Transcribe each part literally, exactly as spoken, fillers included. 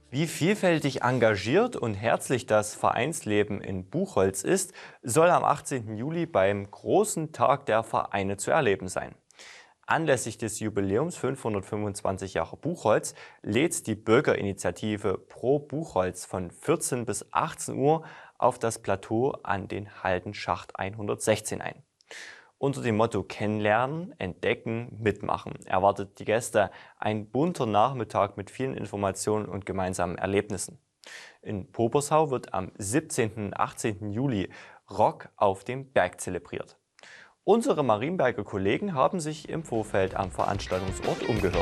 Wie vielfältig engagiert und herzlich das Vereinsleben in Buchholz ist, soll am achtzehnten Juli beim großen Tag der Vereine zu erleben sein. Anlässlich des Jubiläums fünfhundertfünfundzwanzig Jahre Buchholz lädt die Bürgerinitiative Pro Buchholz von vierzehn bis achtzehn Uhr auf das Plateau an den Haldenschacht hundertsechzehn ein. Unter dem Motto Kennenlernen, Entdecken, Mitmachen erwartet die Gäste ein bunter Nachmittag mit vielen Informationen und gemeinsamen Erlebnissen. In Popersau wird am siebzehnten und achtzehnten Juli Rock auf dem Berg zelebriert. Unsere Marienberger Kollegen haben sich im Vorfeld am Veranstaltungsort umgehört.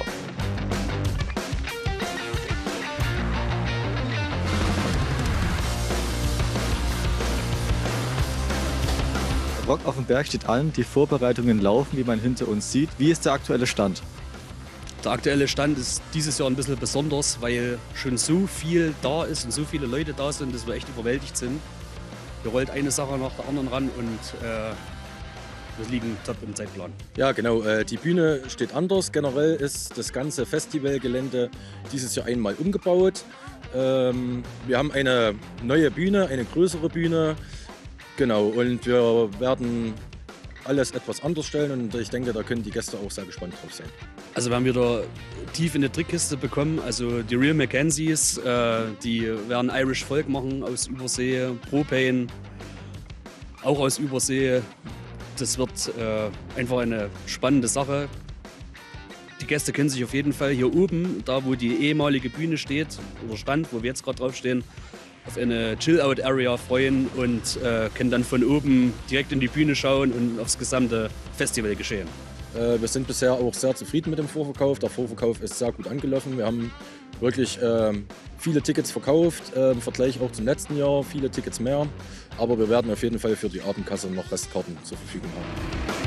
Rock auf dem Berg steht an, die Vorbereitungen laufen, wie man hinter uns sieht. Wie ist der aktuelle Stand? Der aktuelle Stand ist dieses Jahr ein bisschen besonders, weil schon so viel da ist und so viele Leute da sind, dass wir echt überwältigt sind. Hier rollt eine Sache nach der anderen ran und äh, wir liegen top im Zeitplan. Ja, genau. Äh, die Bühne steht anders. Generell ist das ganze Festivalgelände dieses Jahr einmal umgebaut. Ähm, wir haben eine neue Bühne, eine größere Bühne. Genau, und wir werden alles etwas anders stellen und ich denke, da können die Gäste auch sehr gespannt drauf sein. Also wir haben wieder tief in die Trickkiste bekommen, also die Real Mackenzies, äh, die werden Irish Folk machen aus Übersee, Propane, auch aus Übersee. Das wird äh, einfach eine spannende Sache. Die Gäste können sich auf jeden Fall hier oben, da wo die ehemalige Bühne steht oder stand, wo wir jetzt gerade drauf stehen, auf eine Chill-Out-Area freuen und äh, können dann von oben direkt in die Bühne schauen und aufs gesamte Festival geschehen. Äh, wir sind bisher auch sehr zufrieden mit dem Vorverkauf. Der Vorverkauf ist sehr gut angelaufen. Wir haben wirklich äh, viele Tickets verkauft, äh, im Vergleich auch zum letzten Jahr, viele Tickets mehr. Aber wir werden auf jeden Fall für die Abendkasse noch Restkarten zur Verfügung haben.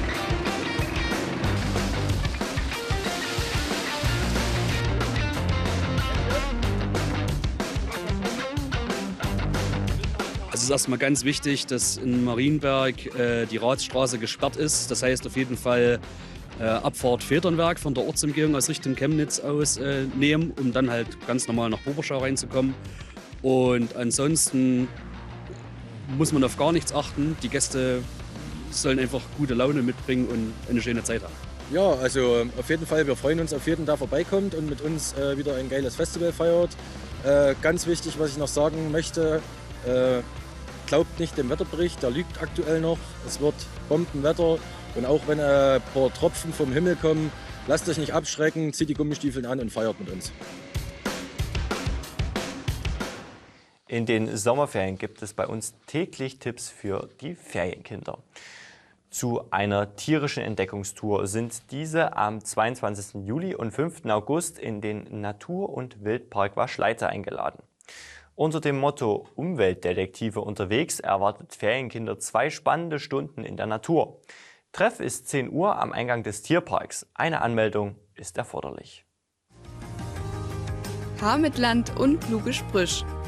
Es ist erstmal ganz wichtig, dass in Marienberg äh, die Ratsstraße gesperrt ist. Das heißt auf jeden Fall äh, Abfahrt Federnwerk von der Ortsumgehung aus Richtung Chemnitz aus äh, nehmen, um dann halt ganz normal nach Poperschau reinzukommen. Und ansonsten muss man auf gar nichts achten. Die Gäste sollen einfach gute Laune mitbringen und eine schöne Zeit haben. Ja, also auf jeden Fall, wir freuen uns auf jeden, der vorbeikommt und mit uns äh, wieder ein geiles Festival feiert. Äh, ganz wichtig, was ich noch sagen möchte, äh, glaubt nicht dem Wetterbericht, der lügt aktuell noch. Es wird Bombenwetter und auch wenn ein paar Tropfen vom Himmel kommen, lasst euch nicht abschrecken, zieht die Gummistiefeln an und feiert mit uns. In den Sommerferien gibt es bei uns täglich Tipps für die Ferienkinder. Zu einer tierischen Entdeckungstour sind diese am zweiundzwanzigsten Juli und fünften August in den Natur- und Wildpark Waschleiter eingeladen. Unter dem Motto Umweltdetektive unterwegs erwartet Ferienkinder zwei spannende Stunden in der Natur. Treff ist zehn Uhr am Eingang des Tierparks. Eine Anmeldung ist erforderlich. Haar mit Land und kluge Sprüche.